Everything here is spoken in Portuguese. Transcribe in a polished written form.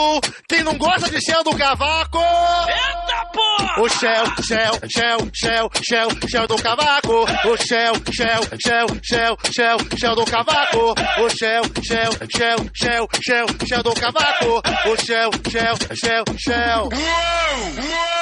Quem não gosta de Shell do Cavaco? Eita, porra! O Shell do Cavaco. O Shell do Cavaco. O Shell do Cavaco. O Shell.